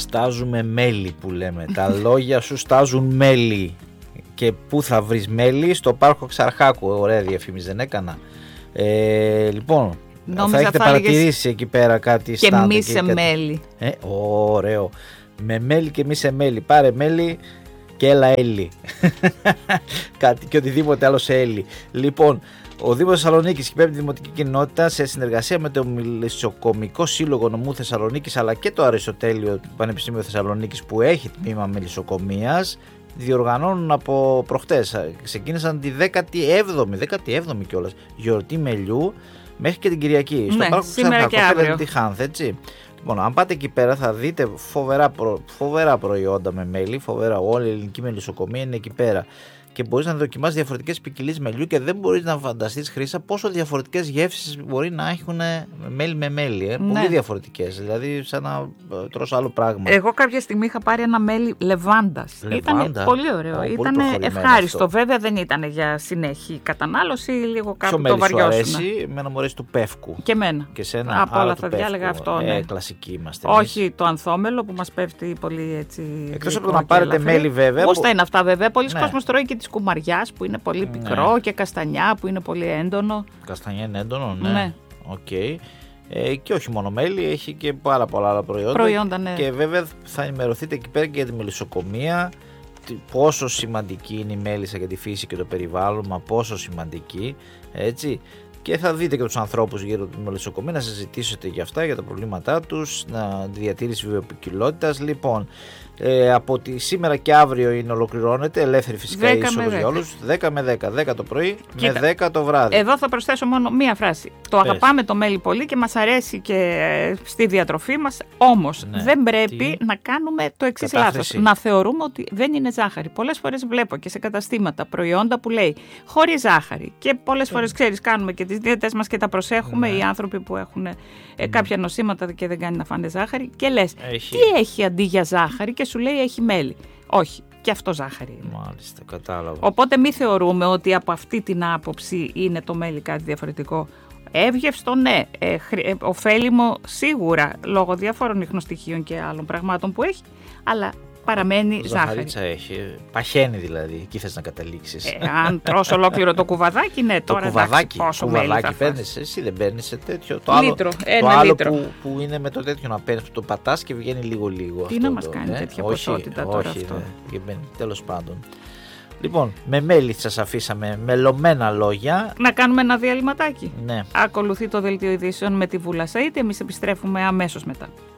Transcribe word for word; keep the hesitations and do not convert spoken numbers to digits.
στάζουμε μέλι που λέμε. Τα λόγια σου στάζουν μέλι. Και πού θα βρεις μέλι? Στο πάρκο Ξαρχάκου. Ωραία διαφήμιση δεν έκανα? Ε, λοιπόν, νόμιζα θα έχετε θα παρατηρήσει έλεγες... εκεί πέρα κάτι και μη σε κάτι... μέλι. Ε, ωραίο. Με μέλι και μη σε μέλι. Πάρε μέλι και έλα Έλλη. Κάτι και οτιδήποτε άλλο σε Έλλη. Λοιπόν, ο Δήμος Θεσσαλονίκης και η πέμπτη Δημοτική Κοινότητα σε συνεργασία με το Μελισσοκομικό Σύλλογο Νομού Θεσσαλονίκης αλλά και το Αριστοτέλειο Πανεπιστήμιο Θεσσαλονίκης που έχει τμήμα μελισσοκομείας διοργανώνουν από προχτές. Ξεκίνησαν τη δέκατη έβδομη, δέκατη έβδομη κιόλας, γιορτή μελιού μέχρι και την Κυριακή. Ναι, στο πάρκο σήμερα και αύριο. Τη Χάνθ, έτσι. Λοιπόν, αν πάτε εκεί πέρα θα δείτε φοβερά, προ, φοβερά προϊόντα με μέλι, φοβερά, όλη η ελληνική μελισσοκομεία είναι εκεί πέρα. Και μπορείς να δοκιμάσεις διαφορετικές ποικιλίες μελιού και δεν μπορείς να φανταστείς, Χρύσα, πόσο διαφορετικές γεύσεις μπορεί να έχουν μέλι με μέλι. Ε. Ναι. Πολύ διαφορετικές, δηλαδή σαν να τρως άλλο πράγμα. Εγώ κάποια στιγμή είχα πάρει ένα μέλι λεβάντας. Ήταν πολύ ωραίο, ήταν ευχάριστο. Αυτό. Βέβαια δεν ήταν για συνέχη κατανάλωση, λίγο κάπου το βαριόσουνα. Μου αρέσει, εμένα μου αρέσει του πεύκου. Και εμένα. Και σένα, από όλα θα διάλεγα αυτό. Ναι. Ε, κλασική είμαστε. Όχι εμείς. Το ανθόμελο που μας πέφτει πολύ έτσι. Εκτός από το να πάρετε ελαφρύ. Μέλι βέβαια. Πώς θα είναι αυτά βέβαια, πολλοί ναι. κόσμος τρώει και τις κουμαριάς που είναι πολύ πικρό ναι. και καστανιά που είναι πολύ έντονο. Καστανιά είναι έντονο, ναι. ναι. Okay. Ε, και όχι μόνο μέλι, έχει και πάρα πολλά άλλα προϊόντα. Προϊόντα ναι. Και βέβαια θα ενημερωθείτε εκεί πέρα και για τη μελισσοκομεία. Πόσο σημαντική είναι η μέλισσα για τη φύση και το περιβάλλον, μα πόσο σημαντική. Έτσι. Και θα δείτε και τους ανθρώπους γύρω από τη μελισσοκομεία να συζητήσετε για αυτά, για τα προβλήματά τους, να διατήρηση βιοποικιλότητας. Λοιπόν, ε, από τη σήμερα και αύριο είναι ολοκληρώνεται, ελεύθερη φυσικά είσοδος για όλους, δέκα με δέκα, δέκα το πρωί. Κοίτα, με δέκα το βράδυ. Εδώ θα προσθέσω μόνο μία φράση. Το Πες. Αγαπάμε το μέλι πολύ και μας αρέσει και στη διατροφή μας, όμως ναι. δεν πρέπει Τι? να κάνουμε το εξής λάθος. Να θεωρούμε ότι δεν είναι ζάχαρη. Πολλές φορές βλέπω και σε καταστήματα προϊόντα που λέει χωρίς ζάχαρη και πολλές φορές ξέρεις κάνουμε και τις δίαιτες μας και τα προσέχουμε ναι. οι άνθρωποι που έχουν ε, κάποια νοσήματα και δεν κάνει να φάνε ζάχαρη και λες έχει. Τι έχει αντί για ζάχαρη και σου λέει έχει μέλι. Όχι, και αυτό ζάχαρη είναι. Μάλιστα, κατάλαβα. Οπότε μη θεωρούμε ότι από αυτή την άποψη είναι το μέλι κάτι διαφορετικό. Εύγευστο ναι, ε, ε, ωφέλιμο σίγουρα λόγω διάφορων ιχνοστοιχείων και άλλων πραγμάτων που έχει, αλλά παραμένει ζάχαρη. Έχει. Παχαίνει δηλαδή, εκεί θες να καταλήξεις. Ε, αν τρως ολόκληρο το κουβαδάκι, ναι, το τώρα κουβαδάκι, εντάξει, πόσο κουβαδάκι μέλι θα παίρνεις, εσύ δεν παίρνεις σε τέτοιο. Το λίτρο, άλλο, ένα το άλλο λίτρο. Που, που είναι με το τέτοιο να παίρνεις, που το πατάς και βγαίνει λίγο-λίγο. Τι να μας κάνει ε? τέτοια όχι, ποσότητα όχι, τώρα όχι, αυτό. Ναι, τέλος πάντων. Λοιπόν, με μέλι σας αφήσαμε, μελωμένα λόγια. Να κάνουμε ένα διαλυματάκι. Ναι. Ακολουθεί το δελτίο ειδήσεων με τη Βούλα Σαΐτη, εμείς επιστρέφουμε αμέσως μετά.